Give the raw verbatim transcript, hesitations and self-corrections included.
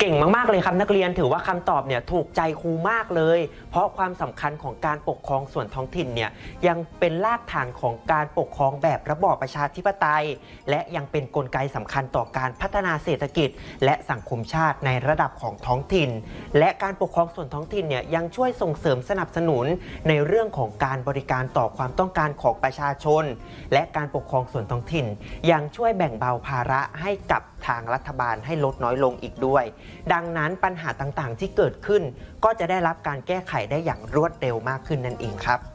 ก่งมากๆเลยครับนักเรียนถือว่าคำตอบเนี่ยถูกใจครูมากเลยเพราะความสำคัญของการปกครองส่วนท้องถิ่นเนี่ยยังเป็นรากฐานของการปกครองแบบระบอบประชาธิปไตยและยังเป็นกลไกสำคัญต่อการพัฒนาเศรษฐกิจและสังคมชาติในระดับของท้องถิ่นและการปกครองส่วนท้องถิ่นเนี่ยยังช่วยส่งเสริมสนับสนุนในเรื่องของการบริการต่อความต้องการของประชาชนและการปกครองส่วนท้องถิ่นยังช่วยแบ่งเบาภาระให้กับทางรัฐบาลให้ลดน้อยลงอีกด้วยดังนั้นปัญหาต่างๆที่เกิดขึ้นก็จะได้รับการแก้ไขได้อย่างรวดเร็วมากขึ้นนั่นเองครับ